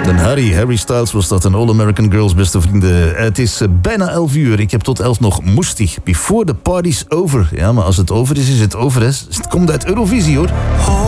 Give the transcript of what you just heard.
Harry Styles was dat, een All American Girls, beste vrienden. Het is bijna 11 uur. Ik heb tot 11 nog Moestig. Before the party's over. Ja, maar als het over is, is het over. Hè. Het komt uit Eurovisie, hoor.